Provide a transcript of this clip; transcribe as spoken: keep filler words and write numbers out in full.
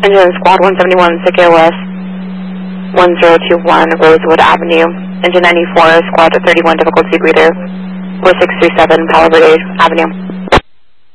Engine Squad one seventy-one, S I C A O S one zero two one, Rosewood Avenue. Engine ninety-four, Squad thirty-one, difficult sea breather, four six three seven, Palo Verde Avenue.